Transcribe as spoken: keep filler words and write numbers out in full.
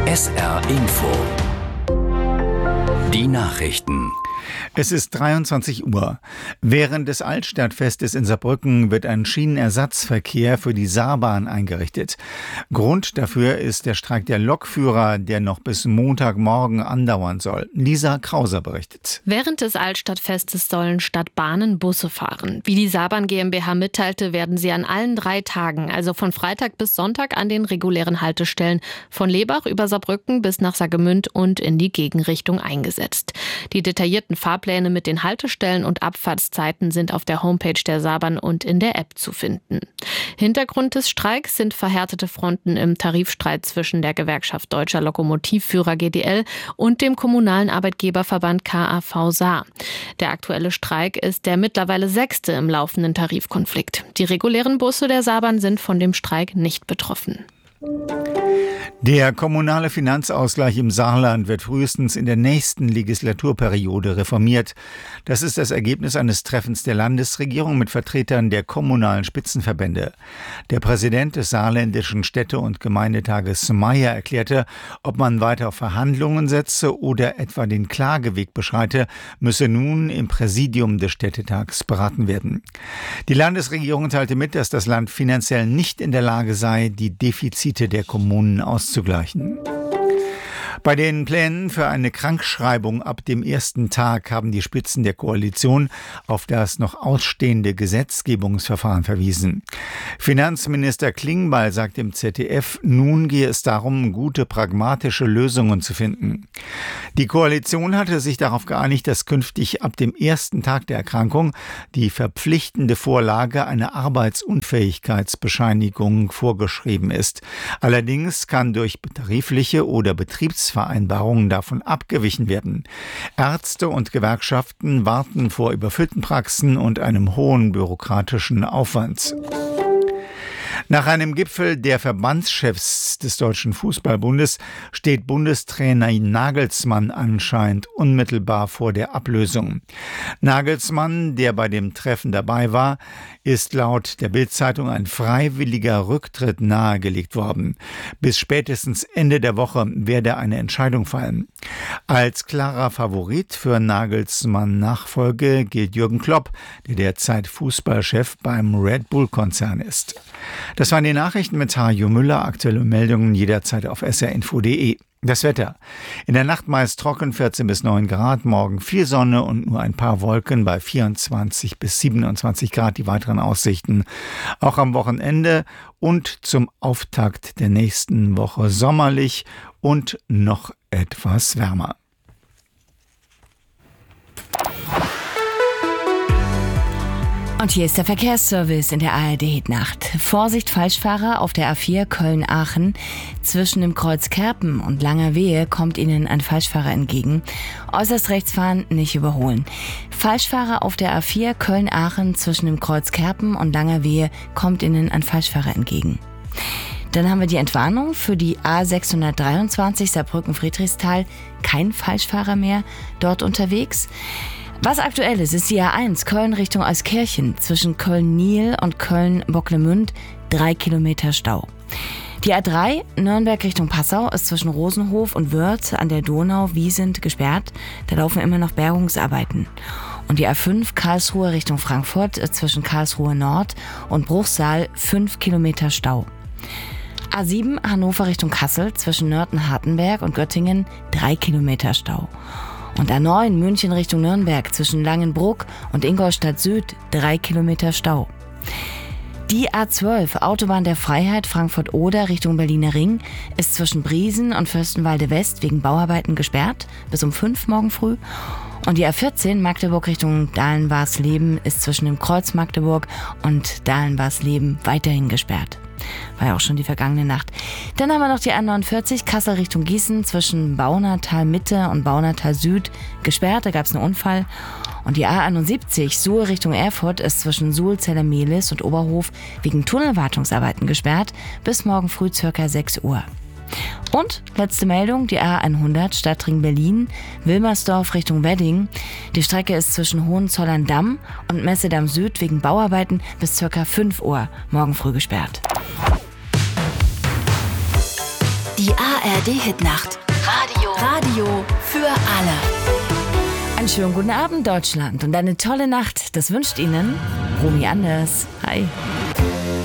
S R Info. Die Nachrichten. Es ist dreiundzwanzig Uhr. Während des Altstadtfestes in Saarbrücken wird ein Schienenersatzverkehr für die Saarbahn eingerichtet. Grund dafür ist der Streik der Lokführer, der noch bis Montagmorgen andauern soll. Lisa Krauser berichtet. Während des Altstadtfestes sollen statt Bahnen Busse fahren. Wie die Saarbahn GmbH mitteilte, werden sie an allen drei Tagen, also von Freitag bis Sonntag, an den regulären Haltestellen von Lebach über Saarbrücken bis nach Saargemünd und in die Gegenrichtung eingesetzt. Die detaillierten Fahrpläne mit den Haltestellen und Abfahrtszeiten sind auf der Homepage der Saarbahn und in der App zu finden. Hintergrund des Streiks sind verhärtete Fronten im Tarifstreit zwischen der Gewerkschaft Deutscher Lokomotivführer G D L und dem kommunalen Arbeitgeberverband K A V Saar. Der aktuelle Streik ist der mittlerweile sechste im laufenden Tarifkonflikt. Die regulären Busse der Saarbahn sind von dem Streik nicht betroffen. Der kommunale Finanzausgleich im Saarland wird frühestens in der nächsten Legislaturperiode reformiert. Das ist das Ergebnis eines Treffens der Landesregierung mit Vertretern der kommunalen Spitzenverbände. Der Präsident des saarländischen Städte- und Gemeindetages Meier erklärte, ob man weiter auf Verhandlungen setze oder etwa den Klageweg beschreite, müsse nun im Präsidium des Städtetags beraten werden. Die Landesregierung teilte mit, dass das Land finanziell nicht in der Lage sei, die Defizite der Kommunen auszugleichen. Bei den Plänen für eine Krankschreibung ab dem ersten Tag haben die Spitzen der Koalition auf das noch ausstehende Gesetzgebungsverfahren verwiesen. Finanzminister Klingbeil sagt im Z D F, nun gehe es darum, gute pragmatische Lösungen zu finden. Die Koalition hatte sich darauf geeinigt, dass künftig ab dem ersten Tag der Erkrankung die verpflichtende Vorlage einer Arbeitsunfähigkeitsbescheinigung vorgeschrieben ist. Allerdings kann durch tarifliche oder Betriebsvereinbarungen davon abgewichen werden. Ärzte und Gewerkschaften warten vor überfüllten Praxen und einem hohen bürokratischen Aufwand. Nach einem Gipfel der Verbandschefs des Deutschen Fußballbundes steht Bundestrainer Nagelsmann anscheinend unmittelbar vor der Ablösung. Nagelsmann, der bei dem Treffen dabei war, ist laut der Bild-Zeitung ein freiwilliger Rücktritt nahegelegt worden. Bis spätestens Ende der Woche werde eine Entscheidung fallen. Als klarer Favorit für Nagelsmann Nachfolge gilt Jürgen Klopp, der derzeit Fußballchef beim Red Bull-Konzern ist. Das waren die Nachrichten mit Hajo Müller. Aktuelle Meldungen jederzeit auf s r info punkt d e. Das Wetter. In der Nacht meist trocken, vierzehn bis neun Grad, morgen viel Sonne und nur ein paar Wolken bei vierundzwanzig bis siebenundzwanzig Grad. Die weiteren Aussichten auch am Wochenende und zum Auftakt der nächsten Woche sommerlich und noch etwas wärmer. Und hier ist der Verkehrsservice in der A R D-Hitnacht. Vorsicht Falschfahrer auf der A vier Köln-Aachen. Zwischen dem Kreuz Kerpen und Langerwehe kommt Ihnen ein Falschfahrer entgegen. Äußerst rechts fahren, nicht überholen. Falschfahrer auf der A vier Köln-Aachen. Zwischen dem Kreuz Kerpen und Langerwehe kommt Ihnen ein Falschfahrer entgegen. Dann haben wir die Entwarnung für die A sechshundertdreiundzwanzig Saarbrücken-Friedrichsthal. Kein Falschfahrer mehr dort unterwegs. Was aktuell ist, ist die A eins Köln Richtung Euskirchen. Zwischen Köln-Niel und Köln-Bocklemünd drei Kilometer Stau. Die A drei Nürnberg Richtung Passau ist zwischen Rosenhof und Wörth an der Donau-Wiesent gesperrt. Da laufen immer noch Bergungsarbeiten. Und die A fünf Karlsruhe Richtung Frankfurt zwischen Karlsruhe Nord und Bruchsal fünf Kilometer Stau. A sieben Hannover Richtung Kassel zwischen Nörten-Hartenberg und Göttingen drei Kilometer Stau. Und A neun München Richtung Nürnberg zwischen Langenbruck und Ingolstadt Süd drei Kilometer Stau. Die A zwölf Autobahn der Freiheit Frankfurt-Oder Richtung Berliner Ring ist zwischen Briesen und Fürstenwalde West wegen Bauarbeiten gesperrt bis um fünf morgen früh. Und die A vierzehn Magdeburg Richtung Dahlen-Warsleben ist zwischen dem Kreuz Magdeburg und Dahlen-Warsleben weiterhin gesperrt. War ja auch schon die vergangene Nacht. Dann haben wir noch die A neunundvierzig Kassel Richtung Gießen zwischen Baunatal Mitte und Baunatal Süd gesperrt. Da gab es einen Unfall. Und die A einundsiebzig Suhl Richtung Erfurt ist zwischen Suhl, Zellermehlis und Oberhof wegen Tunnelwartungsarbeiten gesperrt bis morgen früh ca. sechs Uhr. Und letzte Meldung, die A hundert Stadtring Berlin, Wilmersdorf Richtung Wedding. Die Strecke ist zwischen Hohenzollern-Damm und Messedamm Süd wegen Bauarbeiten bis ca. fünf Uhr morgen früh gesperrt. Die A R D-Hitnacht. Radio. Radio für alle. Einen schönen guten Abend, Deutschland, und eine tolle Nacht. Das wünscht Ihnen Romy Anders. Hi.